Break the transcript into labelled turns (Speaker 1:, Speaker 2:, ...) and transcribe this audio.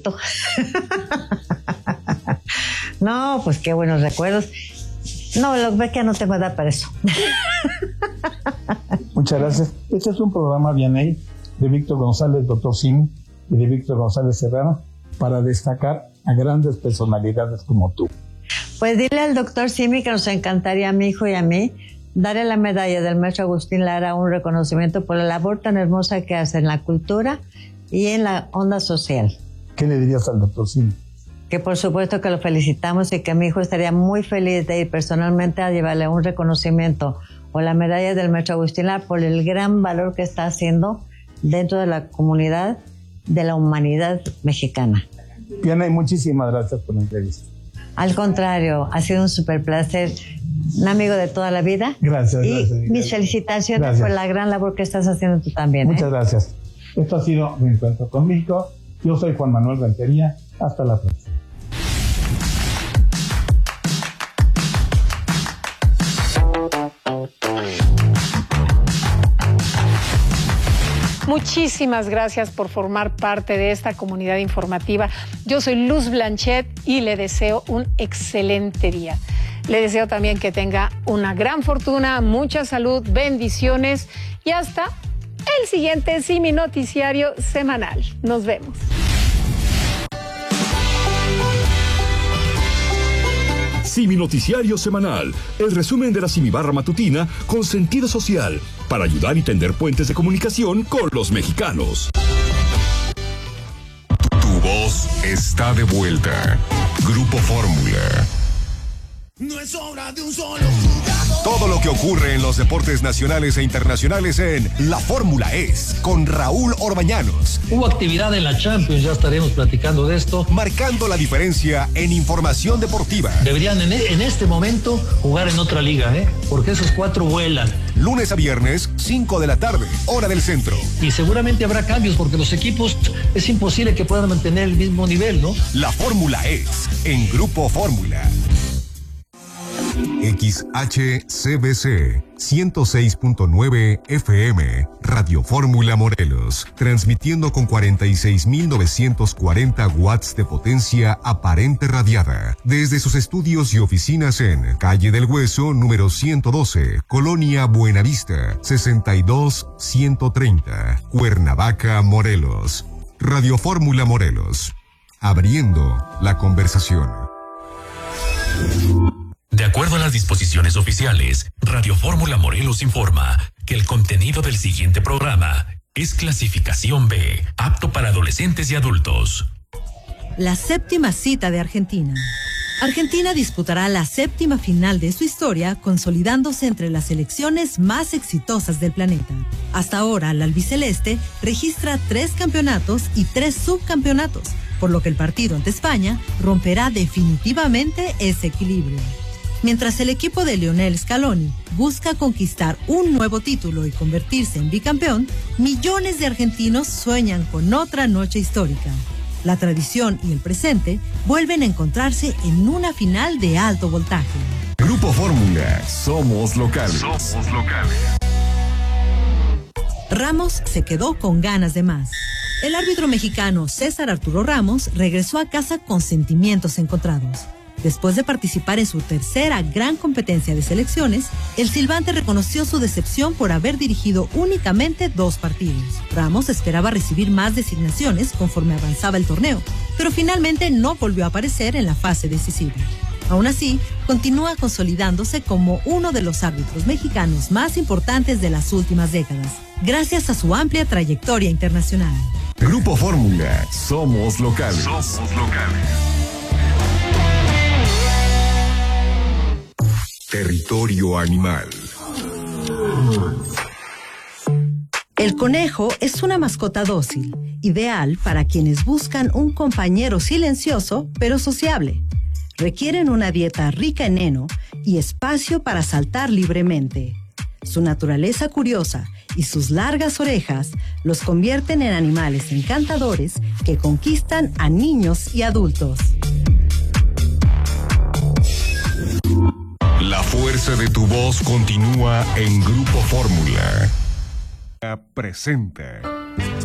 Speaker 1: bonito. No, pues qué buenos recuerdos. No, lo ve que no tengo edad para eso.
Speaker 2: Muchas gracias. Este es un programa Vianey de Víctor González, doctor Simi, y de Víctor González Serrano, para destacar a grandes personalidades como tú.
Speaker 1: Pues dile al doctor Simi que nos encantaría a mi hijo y a mí darle la medalla del maestro Agustín Lara, un reconocimiento por la labor tan hermosa que hace en la cultura y en la onda social.
Speaker 2: ¿Qué le dirías al doctor Simi?
Speaker 1: Que por supuesto que lo felicitamos y que mi hijo estaría muy feliz de ir personalmente a llevarle un reconocimiento o la medalla del maestro Agustín Lara por el gran valor que está haciendo dentro de la comunidad de la humanidad mexicana.
Speaker 2: Vianey, muchísimas gracias por la entrevista.
Speaker 1: Al contrario, ha sido un súper placer, un amigo de toda la vida.
Speaker 2: Gracias.
Speaker 1: Y
Speaker 2: gracias,
Speaker 1: mis felicitaciones
Speaker 2: gracias.
Speaker 1: por la gran labor que estás haciendo tú también.
Speaker 2: Muchas gracias. Esto ha sido mi encuentro con México. Yo soy Juan Manuel Rentería. Hasta la próxima.
Speaker 3: Muchísimas gracias por formar parte de esta comunidad informativa. Yo soy Luz Blanchet y le deseo un excelente día. Le deseo también que tenga una gran fortuna, mucha salud, bendiciones y hasta el siguiente Simi Noticiario semanal. Nos vemos.
Speaker 4: Simi Noticiario Semanal, el resumen de la Simibarra matutina con sentido social, para ayudar y tender puentes de comunicación con los mexicanos.
Speaker 5: Tu voz está de vuelta. Grupo Fórmula.
Speaker 6: No es obra de un solo jugador.
Speaker 5: Todo lo que ocurre en los deportes nacionales e internacionales en La Fórmula Es, con Raúl Orbañanos.
Speaker 7: Hubo actividad en la Champions, ya estaremos platicando de esto.
Speaker 5: Marcando la diferencia en información deportiva.
Speaker 7: Deberían en este momento jugar en otra liga, porque esos 4 vuelan.
Speaker 5: Lunes a viernes, 5 de la tarde, hora del centro.
Speaker 7: Y seguramente habrá cambios porque los equipos es imposible que puedan mantener el mismo nivel, ¿no?
Speaker 5: La Fórmula Es, en Grupo Fórmula. XHCBC 106.9 FM, Radio Fórmula Morelos, transmitiendo con 46.940 watts de potencia aparente radiada, desde sus estudios y oficinas en Calle del Hueso, número 112, Colonia Buenavista, 62130, Cuernavaca, Morelos. Radio Fórmula Morelos, abriendo la conversación.
Speaker 8: De acuerdo a las disposiciones oficiales, Radio Fórmula Morelos informa que el contenido del siguiente programa es clasificación B, apto para adolescentes y adultos.
Speaker 9: La séptima cita de Argentina. Argentina disputará la 7ª final de su historia, consolidándose entre las selecciones más exitosas del planeta. Hasta ahora, la albiceleste registra 3 campeonatos y 3 subcampeonatos, por lo que el partido ante España romperá definitivamente ese equilibrio. Mientras el equipo de Lionel Scaloni busca conquistar un nuevo título y convertirse en bicampeón, millones de argentinos sueñan con otra noche histórica. La tradición y el presente vuelven a encontrarse en una final de alto voltaje.
Speaker 5: Grupo Fórmula, somos locales. Somos locales.
Speaker 9: Ramos se quedó con ganas de más. El árbitro mexicano César Arturo Ramos regresó a casa con sentimientos encontrados. Después de participar en su 3ª gran competencia de selecciones, el silbante reconoció su decepción por haber dirigido únicamente 2 partidos. Ramos esperaba recibir más designaciones conforme avanzaba el torneo, pero finalmente no volvió a aparecer en la fase decisiva. Aún así, continúa consolidándose como uno de los árbitros mexicanos más importantes de las últimas décadas, gracias a su amplia trayectoria internacional.
Speaker 5: Grupo Fórmula, somos locales. Somos locales. Territorio animal.
Speaker 9: El conejo es una mascota dócil, ideal para quienes buscan un compañero silencioso pero sociable. Requieren una dieta rica en heno y espacio para saltar libremente. Su naturaleza curiosa y sus largas orejas los convierten en animales encantadores que conquistan a niños y adultos.
Speaker 5: La fuerza de tu voz continúa en Grupo Fórmula. Presenta.